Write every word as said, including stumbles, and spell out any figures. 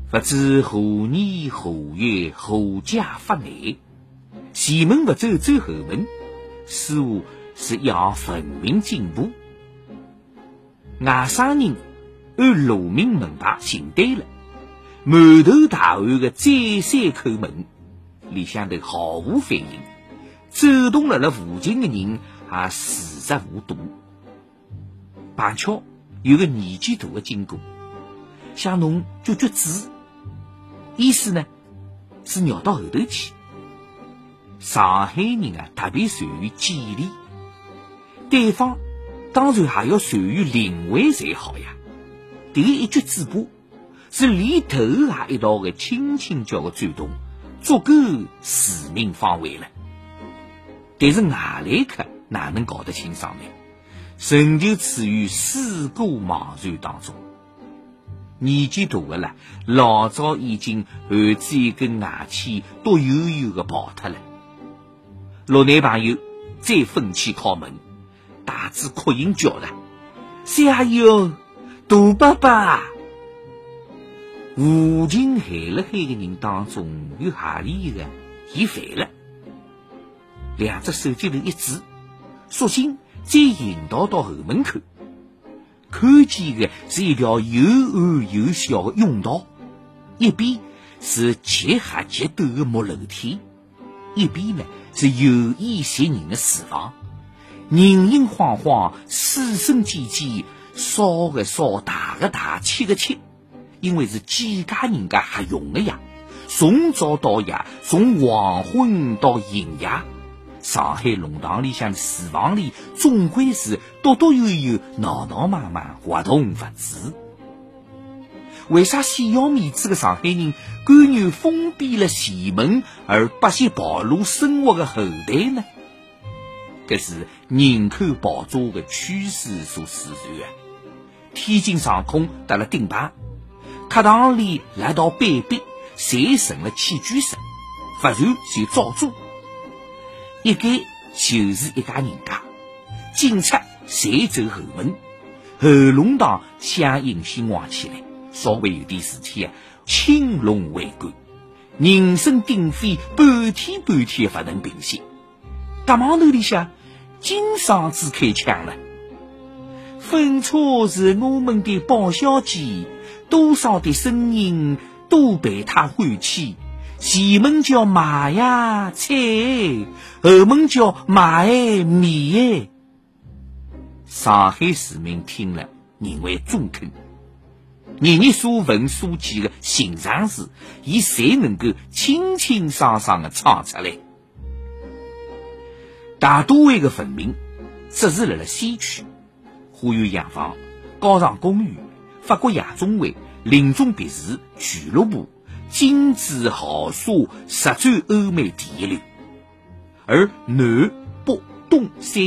不知何年何月何家发来，前门不走走后门，似乎是一项文明进步。外省人按路名门牌寻对了，满头大汗的再三叩门，里向头毫无反应，走动了了附近的人也视若无睹。碰巧有个年纪大的经过，向侬撅撅嘴，意思呢是绕到后头去。上海人啊，特别善于见礼，对方当然还要善于领会才好呀。这个一撅嘴巴是连头也一道的轻轻叫个转动，足够使命方位了。但是外来客哪能搞得清爽呢？仍旧处于水过茫然当中。年纪大的了，老早已经含着一根牙签都悠悠的跑脱了。老男朋友再奋起靠门，大子哭音叫了：“三阿姨，大爸爸！”无情喊了喊的人当中，有哈里一个伊烦了，两只手机头一指，索性再引导到后门口。看见的是一条又暗又小的甬道，一边是极黑极陡的木楼梯，一边呢是有烟袭人的厨房。人影晃晃，水声溅溅，烧的烧，大的大，切的切，因为是几家人家合用的呀。从早到夜，从黄昏到营夜，上海弄堂里向的厨房里总归是多多悠悠，闹闹忙忙，活动不止。为啥死要面子的上海人甘愿封闭了前门，而不惜暴露生活的后台呢？这是人口爆炸的趋势所使然啊！天津上空得了顶牌，课堂里来到板壁，侪成了起居室，不然就照做。一间就是一家人家，警察侪走后门，后龙堂相应兴旺起来。稍微有点事体啊，青龙围观，人声鼎沸，半天半天不能平息。大忙头里向金嗓子开枪了，分错是我们的包小姐，多少的声音都被他唤起。前门叫马呀菜，后门叫马哎米哎。上海市民听了认为中肯，日日所闻所见的寻常事，伊侪能够清清爽爽的唱出来。大都会的文明只是辣辣西区，花园洋房、高尚公寓、法国夜总会、林中别墅、俱乐部、精致豪华，实占欧美第一流。而南北东三